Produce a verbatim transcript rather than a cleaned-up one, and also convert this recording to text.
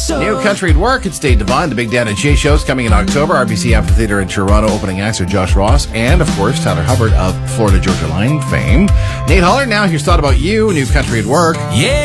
New Country at Work, it's Dave Devine. The Big Dan and Jay shows coming in October. R B C Amphitheatre in Toronto. Opening acts are Josh Ross and, of course, Tyler Hubbard of Florida Georgia Line fame. Nate Holler, now here's Thought About You, New Country at Work. Yeah.